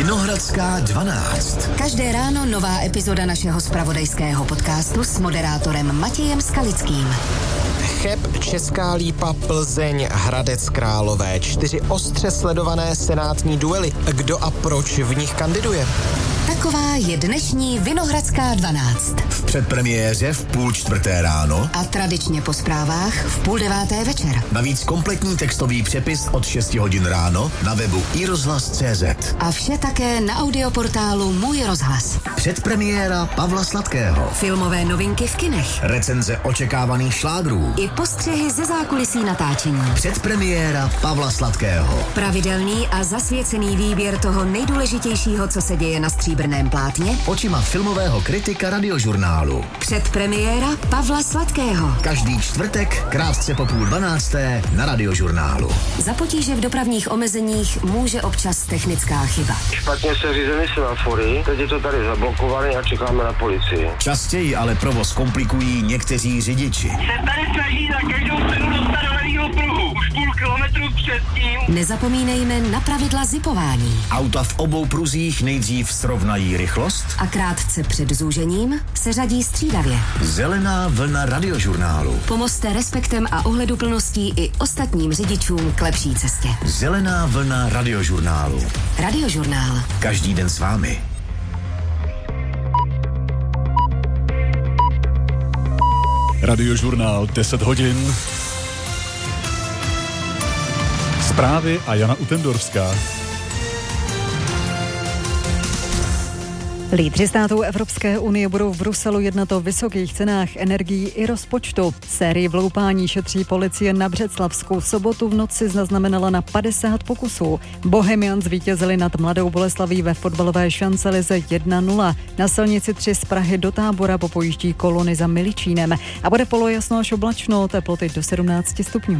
Vinohradská 12. Každé ráno nová epizoda našeho zpravodajského podcastu s moderátorem Matějem Skalickým. Cheb, Česká Lípa, Plzeň, Hradec Králové. 4 ostře sledované senátní duely. Kdo a proč v nich kandiduje? Taková je dnešní Vinohradská 12. V předpremiéře v 3:30 ráno a tradičně po zprávách v 8:30 večer. Navíc kompletní textový přepis od 6 hodin ráno na webu iRozhlas.cz. A vše také na audioportálu Můj rozhlas. Předpremiéra Pavla Sladkého. Filmové novinky v kinech. Recenze očekávaných šlágrů. I postřehy ze zákulisí natáčení. Předpremiéra Pavla Sladkého. Pravidelný a zasvěcený výběr toho nejdůležitějšího, co se děje na stříbrném plátně. Očima filmového kritika Radiožurnálu. Předpremiéra Pavla Sladkého. Každý čtvrtek, krátce po 11:30 na Radiožurnálu. Za potíže v dopravních omezeních může občas technická chyba. Špatně se řízeny semafory, teď je to tady zablokované a čekáme na policii. Častěji ale provoz komplikují někteří řidiči. Se tady snaží za každou cenu dostat do levýho pruhu. Už půl kilometru předtím. Nezapomeňme na pravidla zipování. Auta v obou pruzích nejdřív srovnají rychlost a krátce před zúžením se řadí střídavě. Zelená vlna Radiožurnálu. Pomozte respektem a ohleduplností i ostatním řidičům k lepší cestě. Zelená vlna Radiožurnálu. Radiožurnál. Každý den s vámi. Radiožurnál 10 hodin. Zprávy a Jana Utendorská. Lídři států Evropské unie budou v Bruselu jednat o vysokých cenách energií i rozpočtu. Sérii vloupání šetří policie na Břeclavsku. V sobotu v noci zaznamenala na 50 pokusů. Bohemians zvítězili nad Mladou Boleslaví ve fotbalové šancelize 1-0. Na silnici 3 z Prahy do Tábora popojíždí kolony za Miličínem a bude polojasno až oblačno, teploty do 17 stupňů.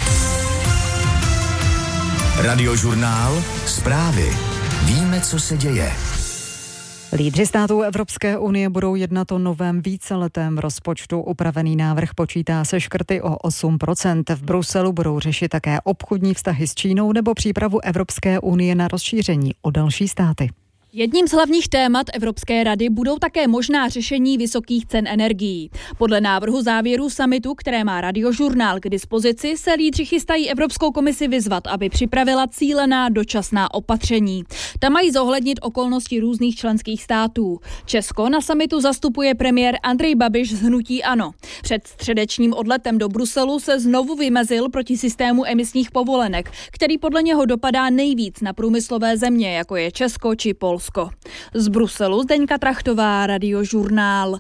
Radiožurnál, zprávy. Víme, co se děje. Lídři států Evropské unie budou jednat o novém víceletém rozpočtu. Upravený návrh počítá se škrty o 8%. V Bruselu budou řešit také obchodní vztahy s Čínou nebo přípravu Evropské unie na rozšíření o další státy. Jedním z hlavních témat Evropské rady budou také možná řešení vysokých cen energií. Podle návrhu závěrů summitu, které má Radiožurnál k dispozici, se lídři chystají Evropskou komisi vyzvat, aby připravila cílená dočasná opatření. Ta mají zohlednit okolnosti různých členských států. Česko na summitu zastupuje premiér Andrej Babiš z hnutí ANO. Před středečním odletem do Bruselu se znovu vymezil proti systému emisních povolenek, který podle něho dopadá nejvíc na průmyslové země, jako je Česko či Polsko. Z Bruselu Zdeňka Trachtová, Radiožurnál.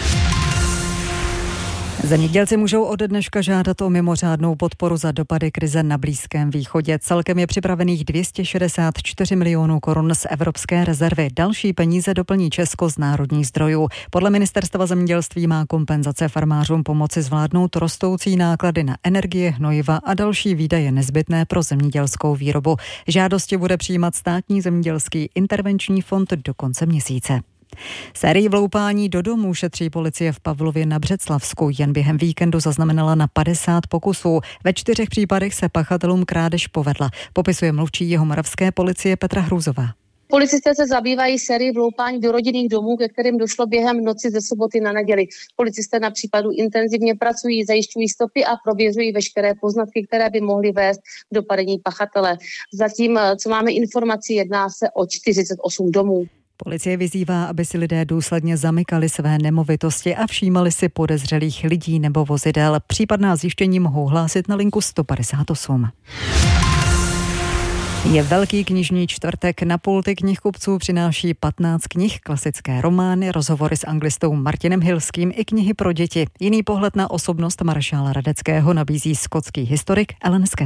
Zemědělci můžou ode dneška žádat o mimořádnou podporu za dopady krize na Blízkém východě. Celkem je připravených 264 milionů korun z evropské rezervy. Další peníze doplní Česko z národních zdrojů. Podle ministerstva zemědělství má kompenzace farmářům pomoci zvládnout rostoucí náklady na energie, hnojiva a další výdaje nezbytné pro zemědělskou výrobu. Žádosti bude přijímat Státní zemědělský intervenční fond do konce měsíce. Sérii vloupání do domů šetří policie v Pavlově na Břeclavsku. Jen během víkendu zaznamenala na 50 pokusů. Ve 4 případech se pachatelům krádež povedla. Popisuje mluvčí jihomoravské policie Petra Hrůzová. Policisté se zabývají sérií vloupání do rodinných domů, ke kterým došlo během noci ze soboty na neděli. Policisté na případu intenzivně pracují, zajišťují stopy a prověřují veškeré poznatky, které by mohly vést k dopadení pachatele. Zatím, co máme informaci, jedná se o 48 domů. Policie vyzývá, aby si lidé důsledně zamykali své nemovitosti a všímali si podezřelých lidí nebo vozidel. Případná zjištění mohou hlásit na linku 158. Je velký knižní čtvrtek. Na pulty knihkupců přináší 15 knih, klasické romány, rozhovory s anglistou Martinem Hilským i knihy pro děti. Jiný pohled na osobnost maršála Radeckého nabízí skotský historik Alan Scott.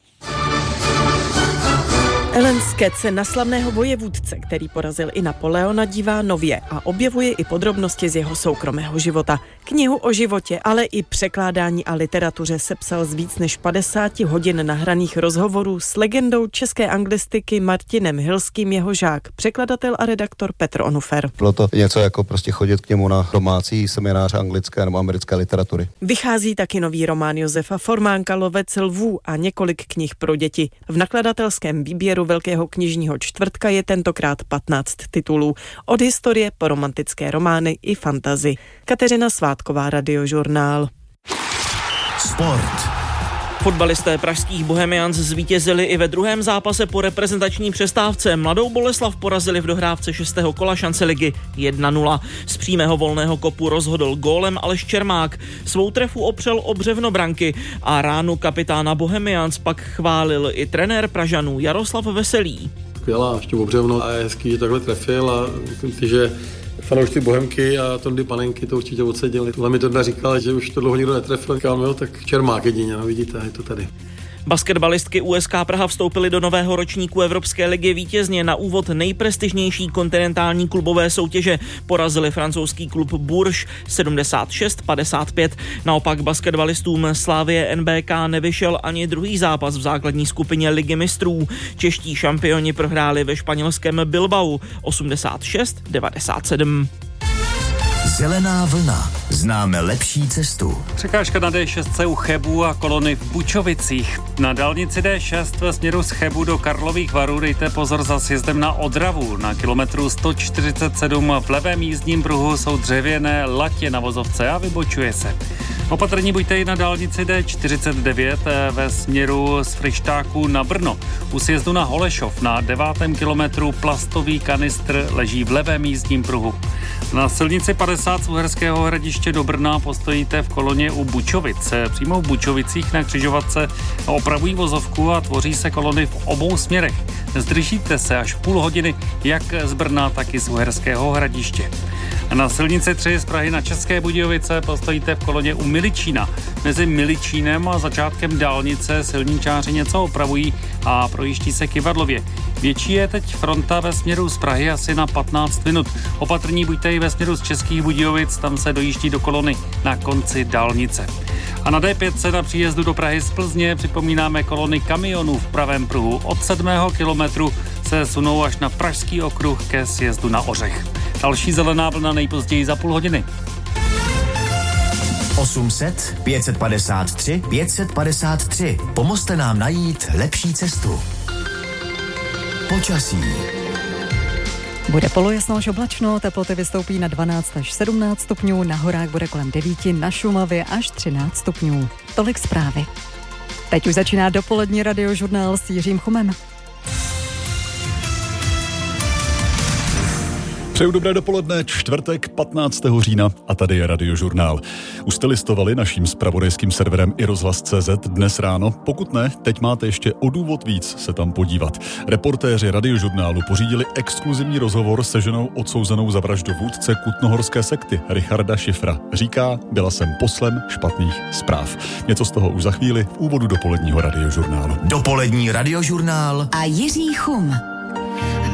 Alan Scott se na slavného vojevůdce, který porazil i Napoleona, dívá nově a objevuje i podrobnosti z jeho soukromého života. Knihu o životě, ale i překládání a literatuře sepsal z víc než 50 hodin nahraných rozhovorů s legendou české anglistiky Martinem Hilským jeho žák, překladatel a redaktor Petr Onufer. Bylo to něco jako prostě chodit k němu na domácí semináře anglické nebo americké literatury. Vychází taky nový román Josefa Formánka Lovec lvů a několik knih pro děti. V nakladatelském výběru Velkého knižního čtvrtka je tentokrát 15 titulů. Od historie po romantické romány i fantasy. Kateřina Svátková, Radiožurnál. Sport. Fotbalisté pražských Bohemians zvítězili i ve druhém zápase po reprezentační přestávce. Mladou Boleslav porazili v dohrávce 6. kola šance ligy 1-0. Z přímého volného kopu rozhodl gólem Aleš Čermák. Svou trefu opřel o břevno branky a ránu kapitána Bohemians pak chválil i trenér Pražanů Jaroslav Veselý. Skvělá, ještě o břevno a je hezký, že takhle trefil a myslím si, že fanoušci Bohemky a Tondy Panenky to určitě ocenili. Tohle mi Tonda říkal, že už to dlouho nikdo netrefil. Říkal, jo, tak Čermák jedině, no vidíte, je to tady. Basketbalistky USK Praha vstoupily do nového ročníku Evropské ligy vítězně. Na úvod nejprestižnější kontinentální klubové soutěže porazili francouzský klub Bourges 76-55. Naopak basketbalistům Slavie NBK nevyšel ani druhý zápas v základní skupině Ligy mistrů. Čeští šampioni prohráli ve španělském Bilbao 86-97. Zelená vlna. Známe lepší cestu. Překážka na D6 u Chebu a kolony v Bučovicích. Na dálnici D6 ve směru z Chebu do Karlových Varů dejte pozor za sjezdem na Odravu. Na kilometru 147 v levém jízdním pruhu jsou dřevěné latě na vozovce a vybočuje se. Opatrní buďte i na dálnici D49 ve směru z Fryštáku na Brno. U sjezdu na Holešov na 9. kilometru plastový kanistr leží v levém jízdním pruhu. Na silnici 50 z Uherského Hradiště do Brna postojíte v koloně u Bučovic. Přímo v Bučovicích na křižovatce opravují vozovku a tvoří se kolony v obou směrech. Zdržíte se až půl hodiny jak z Brna, tak i z Uherského Hradiště. Na silnici 3 z Prahy na České Budějovice postojíte v koloně u Miličína. Mezi Miličínem a začátkem dálnice silničáři něco opravují a projíždí se Kyvadlově. Větší je teď fronta ve směru z Prahy asi na 15 minut. Opatrní buďte i ve směru z Českých Budějovic, tam se dojíždí do kolony na konci dálnice. A na D5 se na příjezdu do Prahy z Plzně připomínáme kolony kamionů v pravém pruhu. Od 7. kilometru se sunou až na Pražský okruh ke sjezdu na Ořech. Další zelená vlna nejpozději za půl hodiny. 800 553 553. Pomozte nám najít lepší cestu. Počasí. Bude polojasno až oblačno, teploty vystoupí na 12 až 17 stupňů, na horách bude kolem 9, na Šumavě až 13 stupňů. Tolik zprávy. Teď už začíná dopolední Radiožurnál s Jiřím Chumem. Přeju dobré dopoledne, čtvrtek 15. října a tady je Radiožurnál. Už jste listovali naším zpravodajským serverem iRozhlas.cz dnes ráno? Pokud ne, teď máte ještě o důvod víc se tam podívat. Reportéři Radiožurnálu pořídili exkluzivní rozhovor se ženou odsouzenou za vraždu vůdce kutnohorské sekty Richarda Šifra. Říká, byla jsem poslem špatných zpráv. Něco z toho už za chvíli v úvodu dopoledního Radiožurnálu. Dopolední Radiožurnál a Jiří Chum.